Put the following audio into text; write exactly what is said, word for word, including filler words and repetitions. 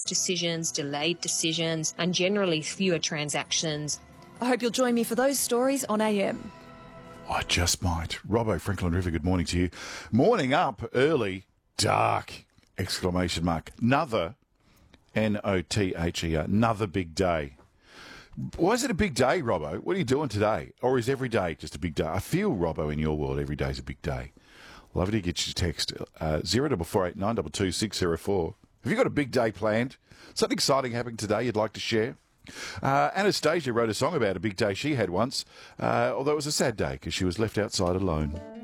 decisions, delayed decisions, and generally fewer transactions. I hope you'll join me for those stories on A M. I just might. Robbo, Franklin River, good morning to you. Morning up, early, dark, exclamation mark. Another, N O T H E R, another big day. Why is it a big day, Robbo? What are you doing today? Or is every day just a big day? I feel, Robbo, in your world, every day is a big day. Love to get your text, uh, zero double four eight nine two two six zero four. Have you got a big day planned? Something exciting happening today you'd like to share? Uh, Anastasia wrote a song about a big day she had once, uh, although it was a sad day because she was left outside alone.